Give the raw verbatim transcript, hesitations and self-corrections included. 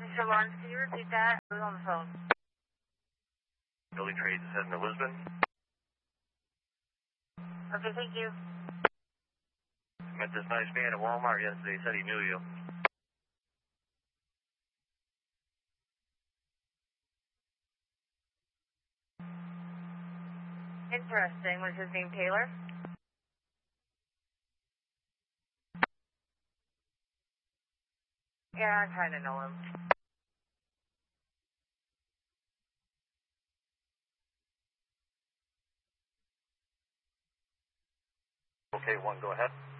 Shalon, can you repeat that? I was on the phone. Building trades is heading to Lisbon. Okay, thank you. Met this nice man at Walmart yesterday. He said he knew you. Interesting. Was his name Taylor? Yeah, I kind of know him. Okay, one, go ahead.